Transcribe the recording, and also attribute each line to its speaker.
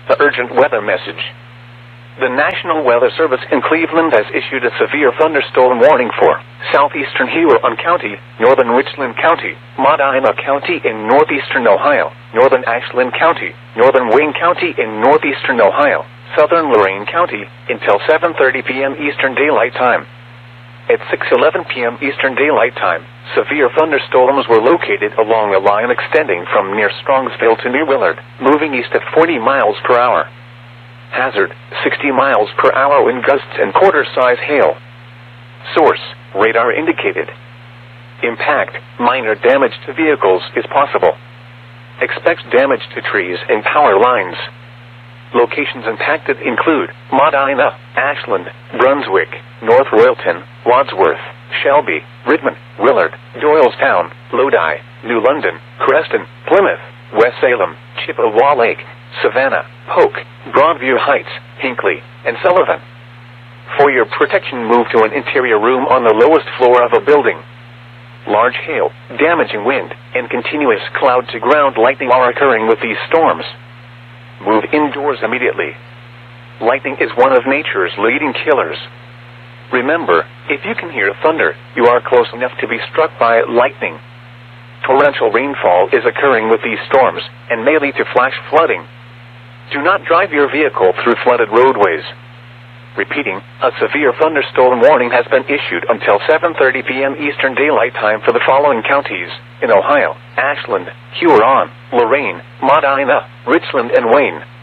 Speaker 1: The urgent weather message. The National Weather Service in Cleveland has issued a severe thunderstorm warning for southeastern Huron County, northern Richland County, Medina County in northeastern Ohio, northern Ashland County, northern Wayne County in northeastern Ohio, southern Lorain County, until 7:30 p.m. Eastern Daylight Time. At 6:11 p.m. Eastern Daylight Time, severe thunderstorms were located along a line extending from near Strongsville to New Willard, moving east at 40 miles per hour. Hazard, 60 miles per hour wind gusts and quarter-size hail. Source, radar indicated. Impact, minor damage to vehicles is possible. Expect damage to trees and power lines. Locations impacted include Medina, Ashland, Brunswick, North Royalton, Wadsworth, Shelby, Redmond, Willard, Doylestown, Lodi, New London, Creston, Plymouth, West Salem, Chippewa Lake, Savannah, Polk, Broadview Heights, Hinckley, and Sullivan. For your protection, move to an interior room on the lowest floor of a building. Large hail, damaging wind, and continuous cloud-to-ground lightning are occurring with these storms. Move indoors immediately. Lightning is one of nature's leading killers. Remember, if you can hear thunder, you are close enough to be struck by lightning. Torrential rainfall is occurring with these storms and may lead to flash flooding. Do not drive your vehicle through flooded roadways. Repeating, a severe thunderstorm warning has been issued until 7:30 p.m. Eastern Daylight Time for the following counties in Ohio: Ashland, Huron, Lorain, Medina, Richland, and Wayne.